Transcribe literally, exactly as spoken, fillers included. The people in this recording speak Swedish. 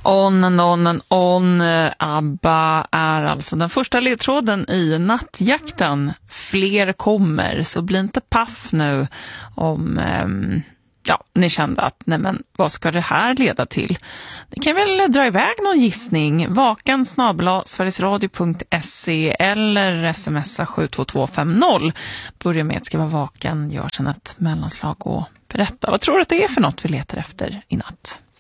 On and on and on. ABBA är alltså den första ledtråden i nattjakten. Fler kommer, så bli inte paff nu om um, ja, ni kände att nej men, vad ska det här leda till? Ni kan väl dra iväg någon gissning. Vaken snabel-a sverigesradio punkt se eller smsa sju två två fem noll. Börja med att skriva vaken, gör sedan ett mellanslag och berätta. Vad tror du att det är för något vi letar efter i natt?